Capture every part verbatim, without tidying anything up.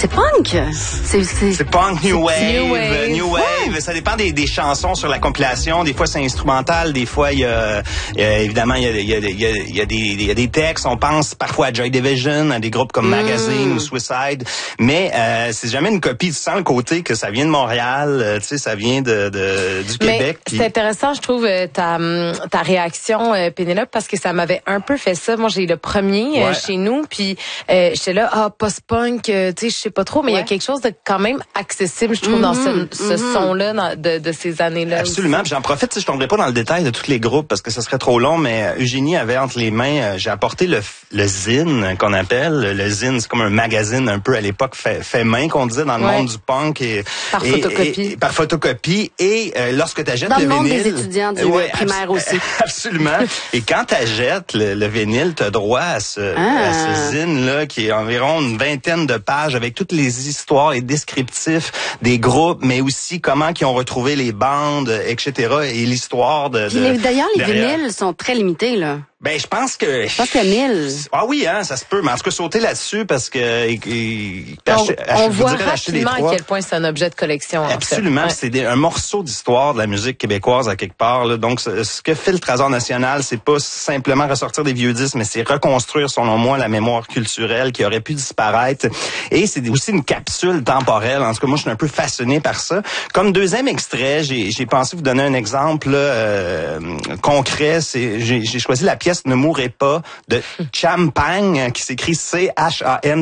C'est punk. C'est, c'est... c'est punk, new wave, new wave. New wave. Ouais. Ça dépend des, des chansons sur la compilation. Des fois, c'est instrumental. Des fois, il y a, il y a évidemment, il y a, il y a, il y a, il y a des, il y a des textes. On pense parfois à Joy Division, à des groupes comme mm. Magazine ou Suicide. Mais euh, c'est jamais une copie. Tu sens le côté que ça vient de Montréal. Euh, tu sais, ça vient de, de du Mais Québec. C'est pis... intéressant, je trouve, ta, ta réaction, euh, Pénélope, parce que ça m'avait un peu fait ça. Moi, j'ai le premier euh, ouais. chez nous, puis euh, j'étais là, ah, post-punk, euh, tu sais, je sais pas trop, mais il ouais. y a quelque chose de quand même accessible, je trouve, mm-hmm, dans ce, ce mm-hmm. son-là, dans, de, de ces années-là. Absolument. Puis j'en profite, si je tomberai pas dans le détail de tous les groupes, parce que ça serait trop long, mais Eugénie avait entre les mains, euh, j'ai apporté le, le zine qu'on appelle. Le zine, c'est comme un magazine un peu à l'époque fait, fait main, qu'on disait dans le ouais. monde du punk. Et, par et, photocopie. Et, et, par photocopie. Et euh, lorsque tu achètes le vinyle... Dans le monde des étudiants du ouais, primaire abs- aussi. Absolument. Et quand tu achètes le, le vinyle, tu as droit à ce, ah. à ce zine-là qui est environ une vingtaine de pages avec toutes les histoires et descriptifs des groupes, mais aussi comment ils ont retrouvé les bandes, et cetera. Et l'histoire de... Puis de les, d'ailleurs, les derrière. vinyles sont très limités, là. Ben, je pense que... Je pense qu'il y a mille. Ah oui, hein, ça se peut. Mais en tout cas, sauter là-dessus parce que... Et, et, on acheter, on voit rapidement à quel point c'est un objet de collection. Absolument. En fait. C'est des, un morceau d'histoire de la musique québécoise à quelque part. Là. Donc, ce, ce que fait le Trésor national, c'est pas simplement ressortir des vieux disques, mais c'est reconstruire, selon moi, la mémoire culturelle qui aurait pu disparaître. Et c'est aussi une capsule temporelle. En tout cas, moi, je suis un peu fasciné par ça. Comme deuxième extrait, j'ai, j'ai pensé vous donner un exemple là, euh, concret. C'est, j'ai, j'ai choisi la pièce Ne mourrez pas de Champagne, qui s'écrit C H A M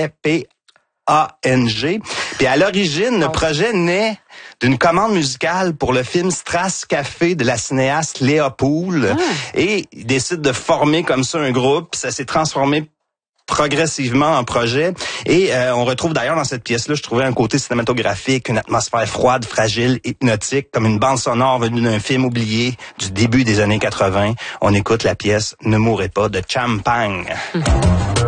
P A N G. Puis à l'origine, le projet naît d'une commande musicale pour le film Strass Café de la cinéaste Léa Poul. Ah. Et il décide de former comme ça un groupe. Puis ça s'est transformé progressivement en projet. Et euh, on retrouve d'ailleurs dans cette pièce-là, je trouvais un côté cinématographique, une atmosphère froide, fragile, hypnotique, comme une bande sonore venue d'un film oublié du début des années quatre-vingts. On écoute la pièce Ne mourrez pas de Champagne. Mmh.